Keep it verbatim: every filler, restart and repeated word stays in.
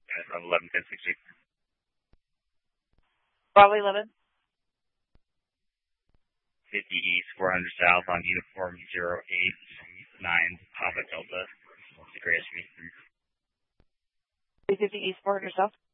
of eleven ten sixty. Bravo eleven. fifty East, four hundred South on uniform zero eight nine Papa Delta. The Gray S U V. fifty East, four hundred South.